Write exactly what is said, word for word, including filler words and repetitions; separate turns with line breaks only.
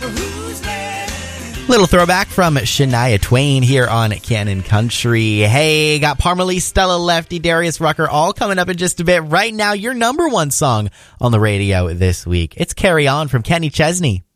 Little throwback from Shania Twain here on Canon Country. Hey, got Parmalee, Stella Lefty, Darius Rucker, all coming up in just a bit. Right now, your number one song on the radio this week. It's Carry On from Kenny Chesney.